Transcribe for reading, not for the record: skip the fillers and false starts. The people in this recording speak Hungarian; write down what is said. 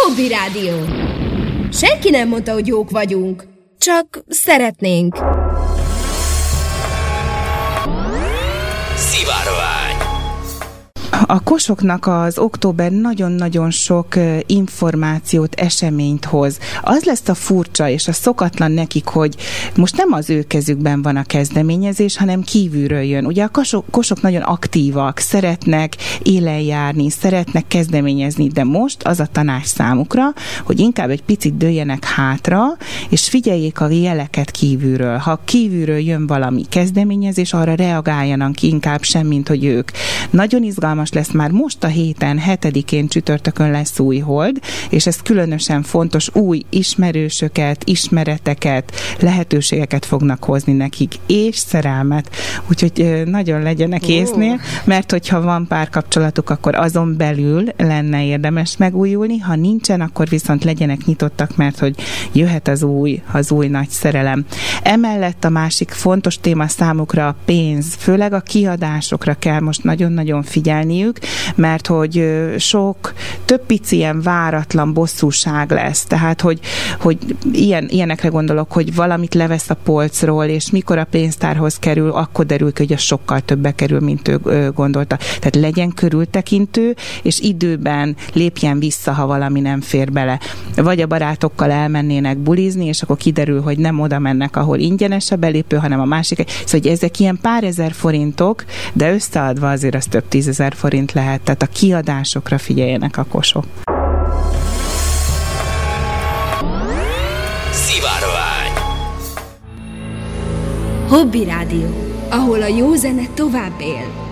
Hobby Rádió. Senki nem mondta, hogy jók vagyunk. Csak szeretnénk. Szivárvány. A Kosoknak az október nagyon-nagyon sok információt, eseményt hoz. Az lesz a furcsa és a szokatlan nekik, hogy most nem az ő kezükben van a kezdeményezés, hanem kívülről jön. Ugye a Kosok nagyon aktívak, szeretnek élen járni, szeretnek kezdeményezni, de most az a tanács számukra, hogy inkább egy picit dőljenek hátra, és figyeljék a jeleket kívülről. Ha kívülről jön valami kezdeményezés, arra reagáljanak inkább semmint, hogy ők. Nagyon izgalmas lesz már most a héten, 7-én csütörtökön lesz új hold, és ez különösen fontos, új ismerősöket, ismereteket, lehetőségeket fognak hozni nekik, és szerelmet. Úgyhogy nagyon legyenek észnél, mert hogyha van párkapcsolatuk, akkor azon belül lenne érdemes megújulni, ha nincsen, akkor viszont legyenek nyitottak, mert hogy jöhet az új nagy szerelem. Emellett a másik fontos téma számukra a pénz, főleg a kiadásokra kell most nagyon-nagyon figyelniük, mert hogy több pici ilyen váratlan bosszúság lesz. Tehát, hogy ilyenekre gondolok, hogy valamit levesz a polcról, és mikor a pénztárhoz kerül, akkor derül ki, hogy az sokkal többe kerül, mint ő gondolta. Tehát legyen körültekintő, és időben lépjen vissza, ha valami nem fér bele. Vagy a barátokkal elmennének bulizni, és akkor kiderül, hogy nem oda mennek, ahol ingyenes a belépő, hanem a másik. Szóval, hogy ezek ilyen pár ezer forintok, de összeadva azért az több 10 000 forint lehet. Tehát a kiadásokra figyeljenek a Kosok. Szivárvány. Hobby Rádió, ahol a jó zene tovább él.